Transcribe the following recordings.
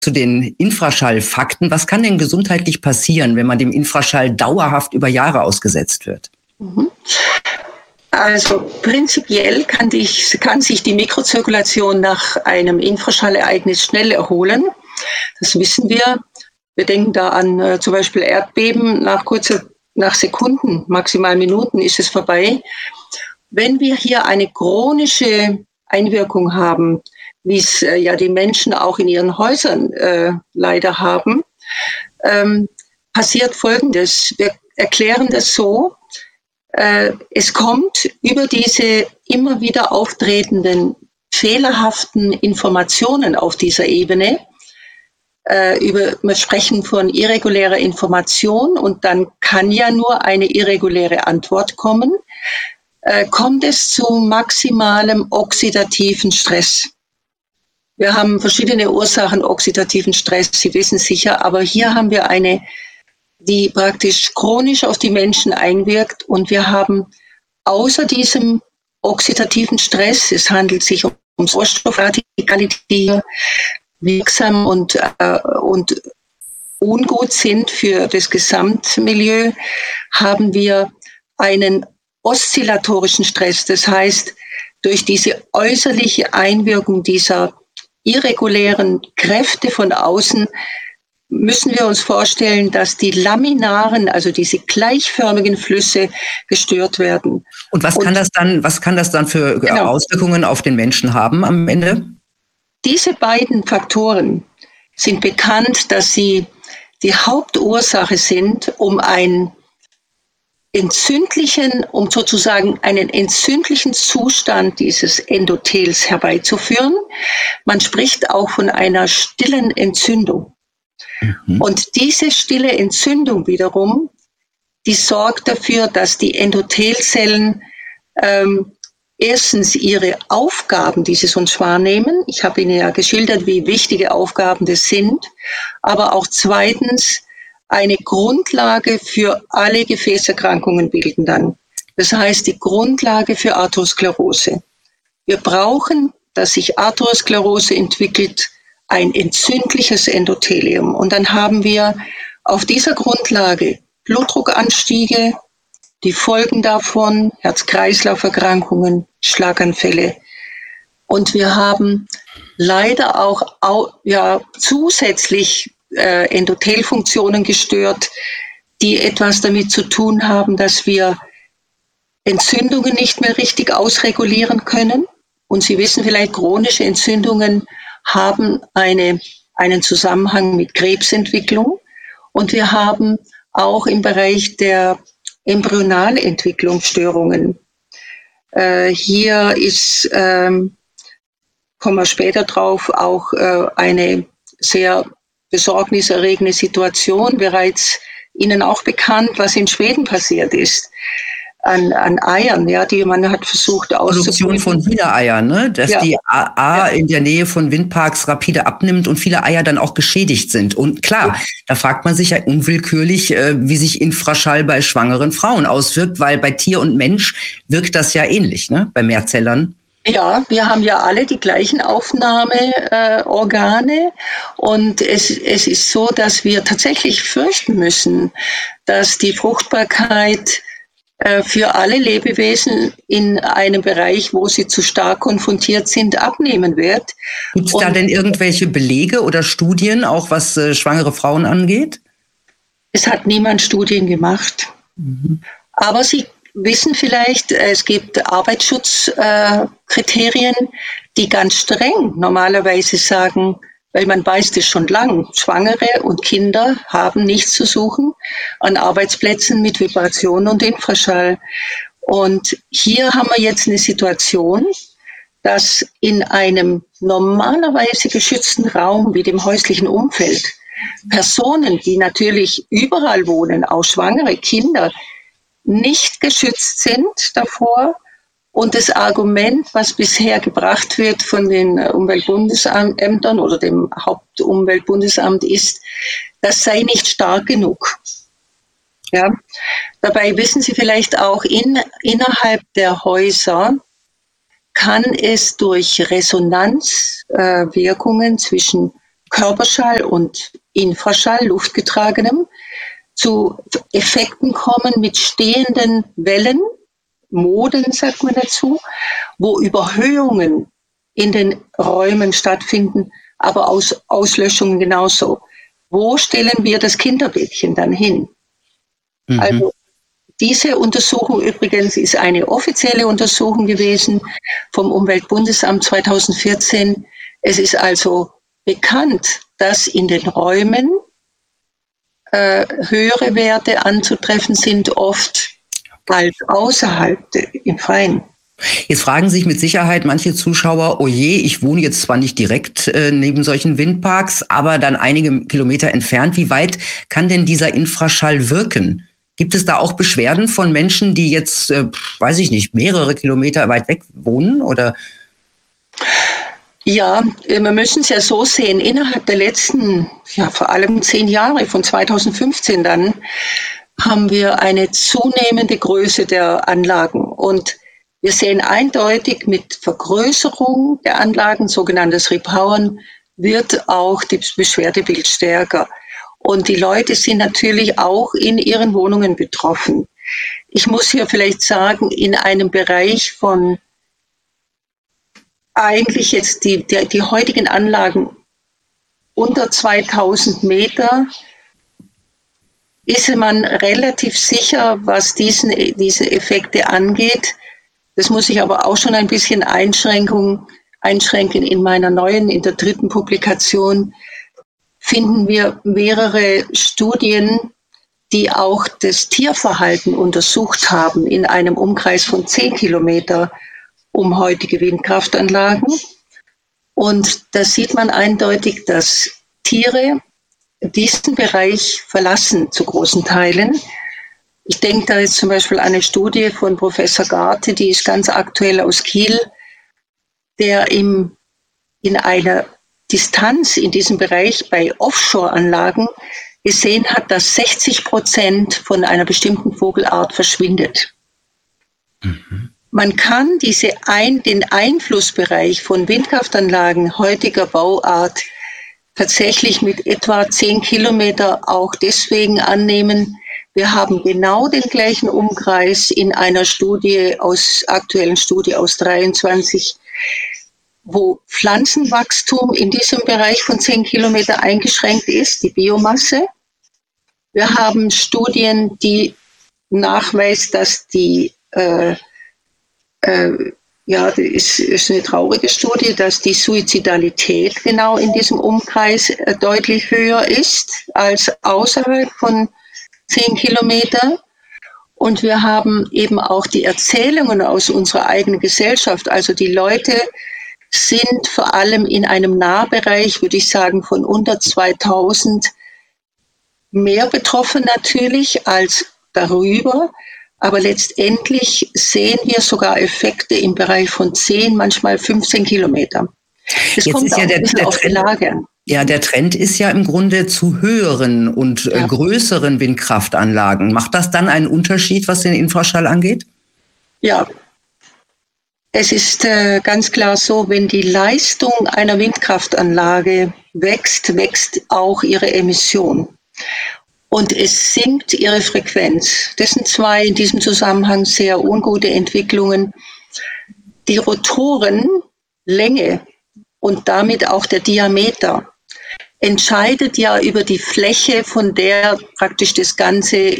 zu den Infraschallfakten. Was kann denn gesundheitlich passieren, wenn man dem Infraschall dauerhaft über Jahre ausgesetzt wird? Also prinzipiell kann sich die Mikrozirkulation nach einem Infraschallereignis schnell erholen. Das wissen wir. Wir denken da an zum Beispiel Erdbeben. Nach Sekunden, maximal Minuten ist es vorbei. Wenn wir hier eine chronische Einwirkung haben, wie es ja die Menschen auch in ihren Häusern leider haben, passiert Folgendes. Wir erklären das so: Es kommt über diese immer wieder auftretenden fehlerhaften Informationen auf dieser Ebene, wir sprechen von irregulärer Information und dann kann ja nur eine irreguläre Antwort kommen, kommt es zu maximalem oxidativen Stress. Wir haben verschiedene Ursachen oxidativen Stress, Sie wissen sicher, aber hier haben wir eine, die praktisch chronisch auf die Menschen einwirkt, und wir haben außer diesem oxidativen Stress, es handelt sich um Sauerstoffradikale, die wirksam und ungut sind für das Gesamtmilieu, haben wir einen oszillatorischen Stress. Das heißt, durch diese äußerliche Einwirkung dieser irregulären Kräfte von außen müssen wir uns vorstellen, dass die laminaren, also diese gleichförmigen Flüsse gestört werden. Und was kann das dann für Auswirkungen auf den Menschen haben am Ende? Diese beiden Faktoren sind bekannt, dass sie die Hauptursache sind, um sozusagen einen entzündlichen Zustand dieses Endothels herbeizuführen. Man spricht auch von einer stillen Entzündung. Und diese stille Entzündung wiederum, die sorgt dafür, dass die Endothelzellen erstens ihre Aufgaben, die sie sonst wahrnehmen, ich habe Ihnen ja geschildert, wie wichtige Aufgaben das sind, aber auch zweitens eine Grundlage für alle Gefäßerkrankungen bilden dann. Das heißt, die Grundlage für Arteriosklerose. Wir brauchen, dass sich Arteriosklerose entwickelt, ein entzündliches Endothelium. Und dann haben wir auf dieser Grundlage Blutdruckanstiege, die Folgen davon, Herz-Kreislauf-Erkrankungen, Schlaganfälle. Und wir haben leider auch zusätzlich Endothelfunktionen gestört, die etwas damit zu tun haben, dass wir Entzündungen nicht mehr richtig ausregulieren können. Und Sie wissen vielleicht, chronische Entzündungen haben einen Zusammenhang mit Krebsentwicklung. Und wir haben auch im Bereich der Embryonalentwicklung Störungen. Hier ist, kommen wir später drauf, auch eine sehr besorgniserregende Situation, bereits Ihnen auch bekannt, was in Schweden passiert ist. An Eiern, ja, die man hat versucht Produktion von Hühnereiern, ne? Dass die in der Nähe von Windparks rapide abnimmt und viele Eier dann auch geschädigt sind. Und klar, da fragt man sich ja unwillkürlich, wie sich Infraschall bei schwangeren Frauen auswirkt, weil bei Tier und Mensch wirkt das ja ähnlich, ne? Bei Mehrzellern. Ja, wir haben ja alle die gleichen Aufnahmeorgane und es ist so, dass wir tatsächlich fürchten müssen, dass die Fruchtbarkeit für alle Lebewesen in einem Bereich, wo sie zu stark konfrontiert sind, abnehmen wird. Gibt es da denn irgendwelche Belege oder Studien, auch was schwangere Frauen angeht? Es hat niemand Studien gemacht. Aber Sie wissen vielleicht, es gibt Arbeitsschutzkriterien, die ganz streng normalerweise sagen, weil man weiß das schon lang, Schwangere und Kinder haben nichts zu suchen an Arbeitsplätzen mit Vibration und Infraschall. Und hier haben wir jetzt eine Situation, dass in einem normalerweise geschützten Raum wie dem häuslichen Umfeld Personen, die natürlich überall wohnen, auch schwangere Kinder, nicht geschützt sind davor. Und das Argument, was bisher gebracht wird von den Umweltbundesämtern oder dem Hauptumweltbundesamt ist, das sei nicht stark genug. Ja? Dabei wissen Sie vielleicht auch, innerhalb der Häuser kann es durch Resonanzwirkungen zwischen Körperschall und Infraschall, luftgetragenem, zu Effekten kommen mit stehenden Wellen, Moden sagt man dazu, wo Überhöhungen in den Räumen stattfinden, aber Auslöschungen genauso. Wo stellen wir das Kinderbettchen dann hin? Mhm. Also diese Untersuchung übrigens ist eine offizielle Untersuchung gewesen vom Umweltbundesamt 2014. Es ist also bekannt, dass in den Räumen höhere Werte anzutreffen sind, oft als außerhalb im Freien. Jetzt fragen sich mit Sicherheit manche Zuschauer, oh je, ich wohne jetzt zwar nicht direkt neben solchen Windparks, aber dann einige Kilometer entfernt. Wie weit kann denn dieser Infraschall wirken? Gibt es da auch Beschwerden von Menschen, die jetzt, weiß ich nicht, mehrere Kilometer weit weg wohnen, oder? Ja, wir müssen es ja so sehen, innerhalb der letzten, vor allem 10 Jahre, von 2015 dann, haben wir eine zunehmende Größe der Anlagen. Und wir sehen eindeutig, mit Vergrößerung der Anlagen, sogenanntes Repowern, wird auch das Beschwerdebild stärker. Und die Leute sind natürlich auch in ihren Wohnungen betroffen. Ich muss hier vielleicht sagen, in einem Bereich von eigentlich jetzt die heutigen Anlagen unter 2000 Meter ist man relativ sicher, was diese Effekte angeht. Das muss ich aber auch schon ein bisschen einschränken. In der 3. Publikation finden wir mehrere Studien, die auch das Tierverhalten untersucht haben in einem Umkreis von 10 Kilometer um heutige Windkraftanlagen. Und da sieht man eindeutig, dass Tiere diesen Bereich verlassen zu großen Teilen. Ich denke da jetzt zum Beispiel an eine Studie von Professor Garte, die ist ganz aktuell aus Kiel, der in einer Distanz in diesem Bereich bei Offshore-Anlagen gesehen hat, dass 60% von einer bestimmten Vogelart verschwindet. Mhm. Man kann den Einflussbereich von Windkraftanlagen heutiger Bauart tatsächlich mit etwa 10 Kilometer auch deswegen annehmen. Wir haben genau den gleichen Umkreis in einer aktuellen Studie aus 23, wo Pflanzenwachstum in diesem Bereich von 10 Kilometer eingeschränkt ist, die Biomasse. Wir haben Studien, die nachweisen, dass das ist eine traurige Studie, dass die Suizidalität genau in diesem Umkreis deutlich höher ist als außerhalb von 10 Kilometer. Und wir haben eben auch die Erzählungen aus unserer eigenen Gesellschaft. Also die Leute sind vor allem in einem Nahbereich, würde ich sagen, von unter 2000 mehr betroffen natürlich als darüber. Aber letztendlich sehen wir sogar Effekte im Bereich von 10, manchmal 15 Kilometer. Das Jetzt kommt ist auch ja ein bisschen auf die Lage an. Ja, der Trend ist ja im Grunde zu höheren und größeren Windkraftanlagen. Macht das dann einen Unterschied, was den Infraschall angeht? Ja, es ist ganz klar so, wenn die Leistung einer Windkraftanlage wächst, wächst auch ihre Emission. Und es sinkt ihre Frequenz. Das sind 2 in diesem Zusammenhang sehr ungute Entwicklungen. Die Rotorenlänge und damit auch der Diameter entscheidet ja über die Fläche, von der praktisch das Ganze,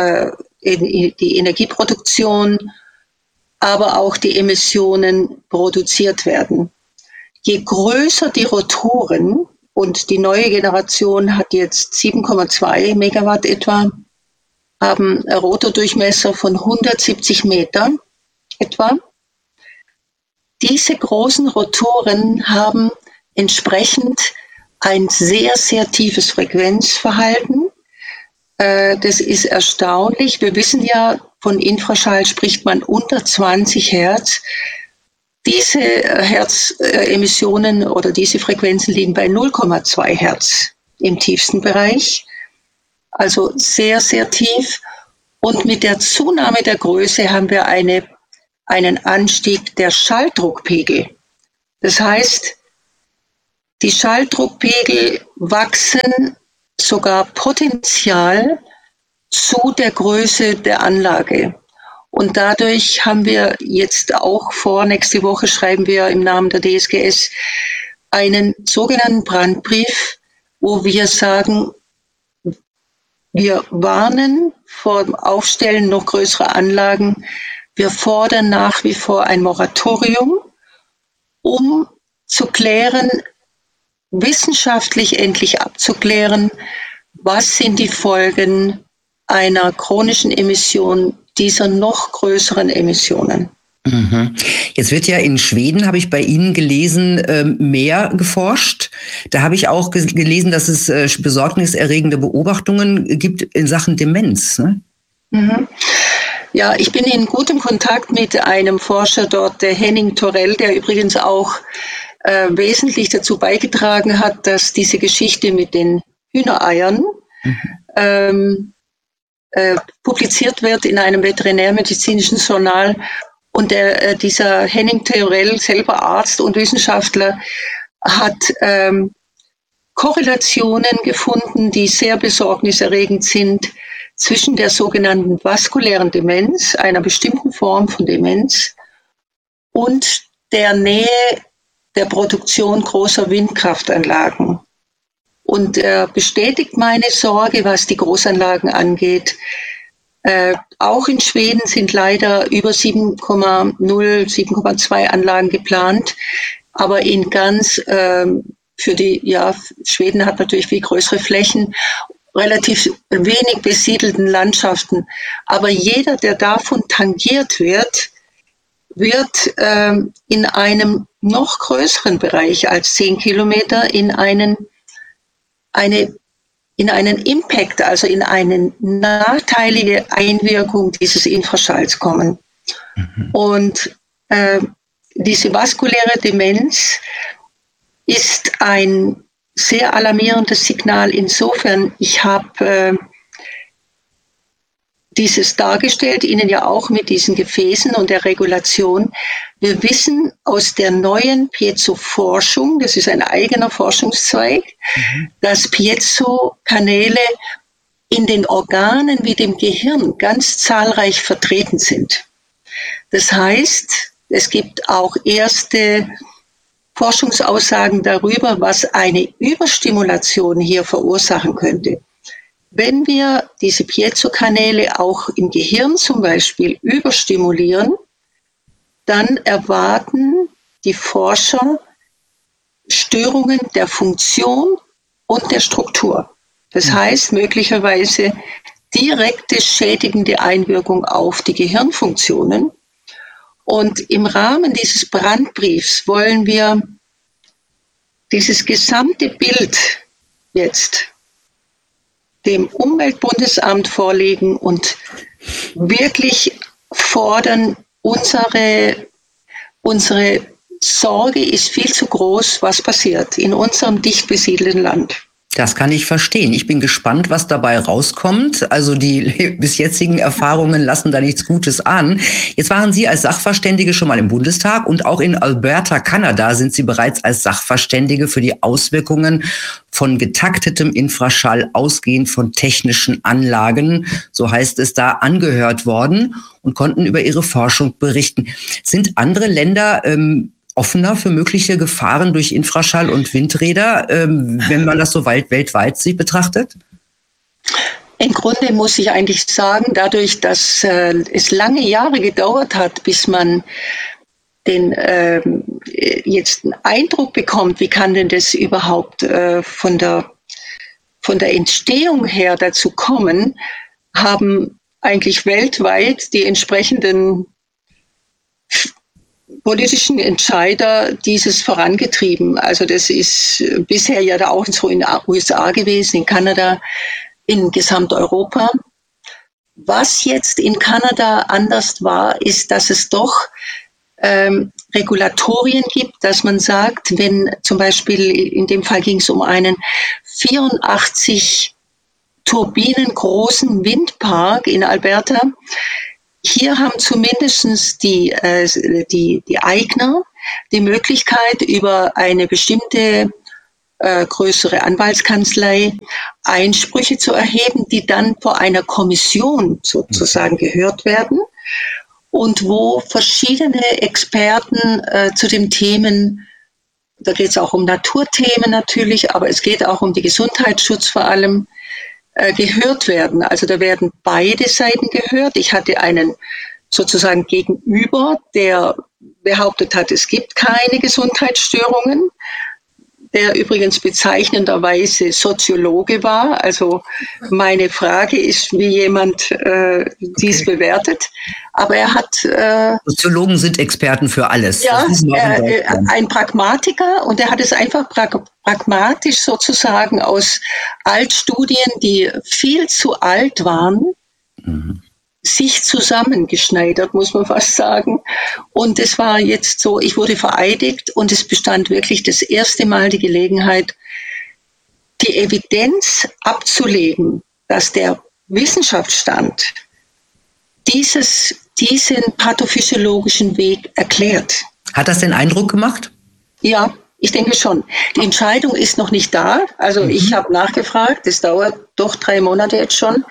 die Energieproduktion, aber auch die Emissionen produziert werden. Je größer die Rotoren, und die neue Generation hat jetzt 7,2 Megawatt etwa, haben einen Rotordurchmesser von 170 Metern etwa. Diese großen Rotoren haben entsprechend ein sehr, sehr tiefes Frequenzverhalten. Das ist erstaunlich. Wir wissen ja, von Infraschall spricht man unter 20 Hertz. Diese Hertzemissionen oder diese Frequenzen liegen bei 0,2 Hertz im tiefsten Bereich, also sehr, sehr tief. Und mit der Zunahme der Größe haben wir einen Anstieg der Schalldruckpegel. Das heißt, Die Schalldruckpegel wachsen sogar potenzial zu der Größe der Anlage. Und dadurch haben wir jetzt auch vor, nächste Woche schreiben wir im Namen der DSGS einen sogenannten Brandbrief, wo wir sagen, wir warnen vor dem Aufstellen noch größerer Anlagen. Wir fordern nach wie vor ein Moratorium, um zu klären, wissenschaftlich endlich abzuklären, was sind die Folgen einer chronischen Emission dieser noch größeren Emissionen. Jetzt wird ja in Schweden, habe ich bei Ihnen gelesen, mehr geforscht. Da habe ich auch gelesen, dass es besorgniserregende Beobachtungen gibt in Sachen Demenz. Ne? Ja, ich bin in gutem Kontakt mit einem Forscher dort, der Henning Torell, der übrigens auch wesentlich dazu beigetragen hat, dass diese Geschichte mit den Hühnereiern publiziert wird in einem veterinärmedizinischen Journal. Und dieser Henning Torell, selber Arzt und Wissenschaftler, hat Korrelationen gefunden, die sehr besorgniserregend sind zwischen der sogenannten vaskulären Demenz, einer bestimmten Form von Demenz, und der Nähe der Produktion großer Windkraftanlagen. Und er bestätigt meine Sorge, was die Großanlagen angeht. Auch in Schweden sind leider über 7,0, 7,2 Anlagen geplant, aber in ganz Schweden hat natürlich viel größere Flächen, relativ wenig besiedelten Landschaften. Aber jeder, der davon tangiert wird, wird in einem noch größeren Bereich als 10 Kilometer in einen Impact, also in eine nachteilige Einwirkung dieses Infraschalls kommen. Und diese vaskuläre Demenz ist ein sehr alarmierendes Signal. Insofern, ich habe dieses dargestellt, Ihnen ja auch mit diesen Gefäßen und der Regulation. Wir wissen aus der neuen Piezo-Forschung, das ist ein eigener Forschungszweig, dass Piezo-Kanäle in den Organen wie dem Gehirn ganz zahlreich vertreten sind. Das heißt, es gibt auch erste Forschungsaussagen darüber, was eine Überstimulation hier verursachen könnte. Wenn wir diese Piezo-Kanäle auch im Gehirn zum Beispiel überstimulieren, dann erwarten die Forscher Störungen der Funktion und der Struktur. Das heißt möglicherweise direkte schädigende Einwirkung auf die Gehirnfunktionen. Und im Rahmen dieses Brandbriefs wollen wir dieses gesamte Bild jetzt dem Umweltbundesamt vorlegen und wirklich fordern, unsere Sorge ist viel zu groß, was passiert in unserem dicht besiedelten Land. Das kann ich verstehen. Ich bin gespannt, was dabei rauskommt. Also die bis jetzigen Erfahrungen lassen da nichts Gutes an. Jetzt waren Sie als Sachverständige schon mal im Bundestag und auch in Alberta, Kanada, sind Sie bereits als Sachverständige für die Auswirkungen von getaktetem Infraschall ausgehend von technischen Anlagen, so heißt es da, angehört worden und konnten über Ihre Forschung berichten. Sind andere Länder offener für mögliche Gefahren durch Infraschall und Windräder, wenn man das so weltweit sich betrachtet? Im Grunde muss ich eigentlich sagen, dadurch, dass es lange Jahre gedauert hat, bis man jetzt einen Eindruck bekommt, wie kann denn das überhaupt von der Entstehung her dazu kommen, haben eigentlich weltweit die entsprechenden politischen Entscheider dieses vorangetrieben. Also das ist bisher ja da auch so in den USA gewesen, in Kanada, in Gesamteuropa. Was jetzt in Kanada anders war, ist, dass es doch Regulatorien gibt, dass man sagt, wenn zum Beispiel, in dem Fall ging es um einen 84 Turbinen großen Windpark in Alberta. Hier haben zumindest die Eigner die Möglichkeit, über eine bestimmte größere Anwaltskanzlei, Einsprüche zu erheben, die dann vor einer Kommission sozusagen gehört werden und wo verschiedene Experten zu den Themen, da geht es auch um Naturthemen natürlich, aber es geht auch um den Gesundheitsschutz vor allem, gehört werden. Also da werden beide Seiten gehört. Ich hatte einen sozusagen Gegenüber, der behauptet hat, es gibt keine Gesundheitsstörungen, der übrigens bezeichnenderweise Soziologe war. Also meine Frage ist, wie jemand dies bewertet. Aber er hat... Soziologen sind Experten für alles. Ja, ein Pragmatiker, und er hat es einfach pragmatisch sozusagen aus Altstudien, die viel zu alt waren, sich zusammengeschneidert, muss man fast sagen. Und es war jetzt so, ich wurde vereidigt und es bestand wirklich das erste Mal die Gelegenheit, die Evidenz abzulegen, dass der Wissenschaftsstand diesen pathophysiologischen Weg erklärt. Hat das den Eindruck gemacht? Ja, ich denke schon. Die Entscheidung ist noch nicht da. Also ich habe nachgefragt, das dauert doch 3 Monate jetzt schon.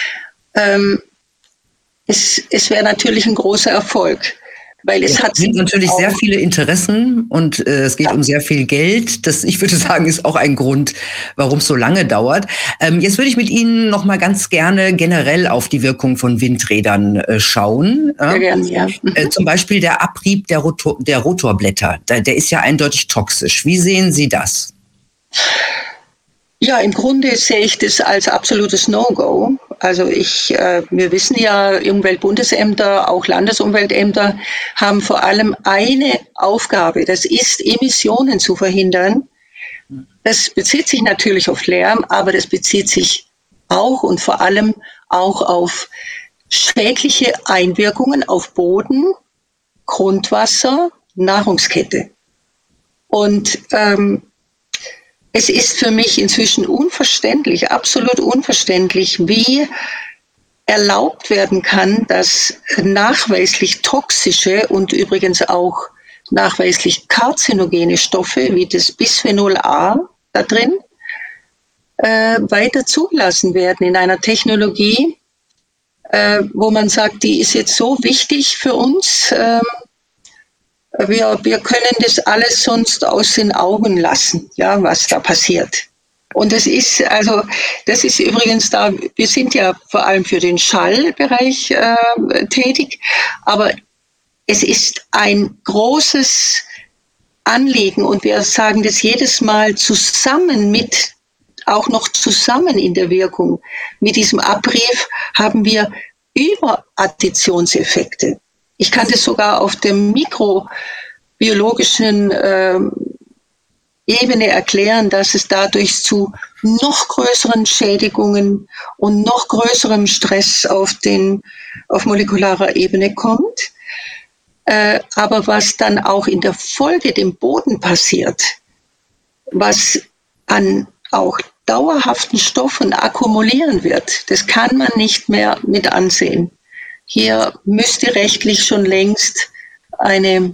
Es wäre natürlich ein großer Erfolg, weil es sind natürlich sehr viele Interessen und es geht um sehr viel Geld. Das, ich würde sagen, ist auch ein Grund, warum es so lange dauert. Jetzt würde ich mit Ihnen noch mal ganz gerne generell auf die Wirkung von Windrädern schauen. Sehr gerne, ja. Zum Beispiel der Abrieb der Rotorblätter. Der ist ja eindeutig toxisch. Wie sehen Sie das? Ja, im Grunde sehe ich das als absolutes No-Go. Also wir wissen ja, Umweltbundesämter, auch Landesumweltämter haben vor allem eine Aufgabe, das ist, Emissionen zu verhindern. Das bezieht sich natürlich auf Lärm, aber das bezieht sich auch und vor allem auch auf schädliche Einwirkungen auf Boden, Grundwasser, Nahrungskette. Und es ist für mich inzwischen unverständlich, absolut unverständlich, wie erlaubt werden kann, dass nachweislich toxische und übrigens auch nachweislich karzinogene Stoffe wie das Bisphenol A da drin weiter zugelassen werden in einer Technologie, wo man sagt, die ist jetzt so wichtig für uns, wir können das alles sonst aus den Augen lassen, ja, was da passiert. Und das ist übrigens da, wir sind ja vor allem für den Schallbereich tätig, aber es ist ein großes Anliegen und wir sagen das jedes Mal auch noch zusammen in der Wirkung. Mit diesem Abrieb haben wir Überadditionseffekte. Ich kann das sogar auf der mikrobiologischen Ebene erklären, dass es dadurch zu noch größeren Schädigungen und noch größerem Stress auf molekularer Ebene kommt. Aber was dann auch in der Folge dem Boden passiert, was an auch dauerhaften Stoffen akkumulieren wird, das kann man nicht mehr mit ansehen. Hier müsste rechtlich schon längst eine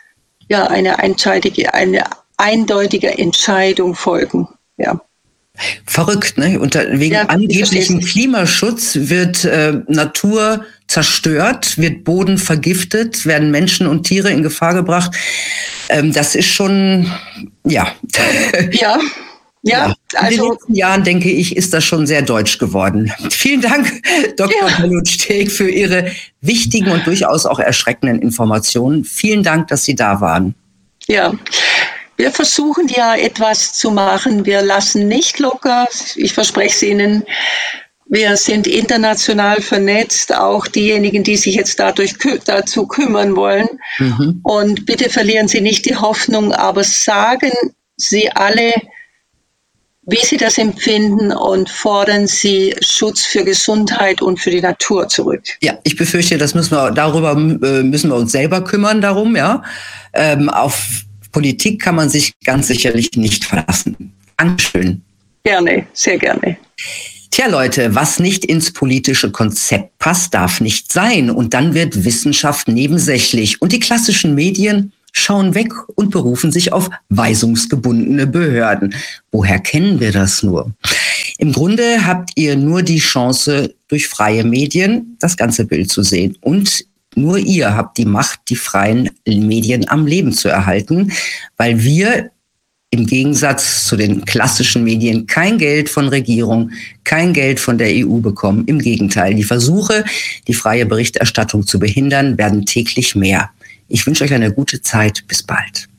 eindeutige Entscheidung folgen. Ja. Verrückt, ne? Wegen angeblichem Klimaschutz wird Natur zerstört, wird Boden vergiftet, werden Menschen und Tiere in Gefahr gebracht. Das ist schon, ja. Ja, also in den letzten Jahren, denke ich, ist das schon sehr deutsch geworden. Vielen Dank, Dr. Bellot-Steg, für Ihre wichtigen und durchaus auch erschreckenden Informationen. Vielen Dank, dass Sie da waren. Ja, wir versuchen ja etwas zu machen. Wir lassen nicht locker. Ich verspreche es Ihnen. Wir sind international vernetzt, auch diejenigen, die sich jetzt dazu kümmern wollen. Und bitte verlieren Sie nicht die Hoffnung, aber sagen Sie alle, wie Sie das empfinden und fordern Sie Schutz für Gesundheit und für die Natur zurück. Ja, ich befürchte, darüber müssen wir uns selber kümmern darum, ja. Auf Politik kann man sich ganz sicherlich nicht verlassen. Dankeschön. Gerne, sehr gerne. Tja, Leute, was nicht ins politische Konzept passt, darf nicht sein. Und dann wird Wissenschaft nebensächlich. Und die klassischen Medien schauen weg und berufen sich auf weisungsgebundene Behörden. Woher kennen wir das nur? Im Grunde habt ihr nur die Chance, durch freie Medien das ganze Bild zu sehen. Und nur ihr habt die Macht, die freien Medien am Leben zu erhalten, weil wir im Gegensatz zu den klassischen Medien kein Geld von Regierung, kein Geld von der EU bekommen. Im Gegenteil, die Versuche, die freie Berichterstattung zu behindern, werden täglich mehr. Ich wünsche euch eine gute Zeit. Bis bald.